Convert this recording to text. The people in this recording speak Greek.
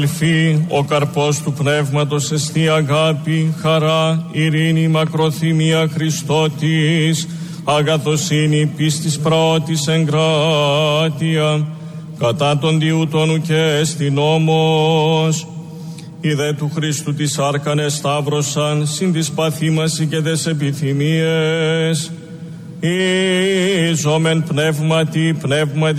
Ο καρπός του πνεύματος εστί αγάπη, χαρά, ειρήνη, μακροθυμία Χριστότης, αγαθοσύνη, πίστης, πραότης, εγκράτεια, κατά τον διούτονου και εστιν νόμος. Οι δε του Χριστού της άρκανες σταύρωσαν, συν της παθήμαση και δες επιθυμίες. Ίζομεν πνεύματι